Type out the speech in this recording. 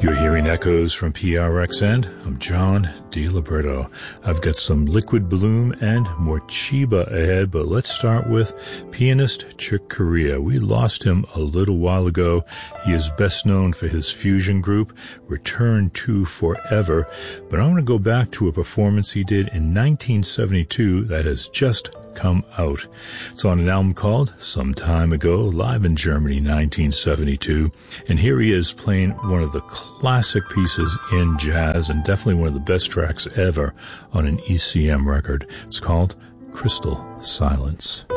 You're hearing echoes from PRXN. I'm John DiLiberto. I've got some Liquid Bloom and Morcheeba ahead, but let's start with pianist Chick Corea. We lost him a little while ago. He is best known for his fusion group, Return to Forever, but I want to go back to a performance he did in 1972 that has just come out. It's on an album called Some Time Ago, live in Germany, 1972. And here he is playing one of the classic pieces in jazz and definitely one of the best tracks ever on an ECM record. It's called Crystal Silence.